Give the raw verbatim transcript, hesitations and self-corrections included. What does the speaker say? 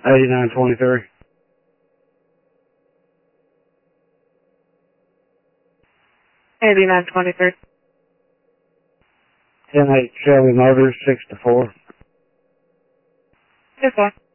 eighty-nine twenty-three. eighty-nine twenty-three. ten eight Chevy Motors, six to four. Yes, sir.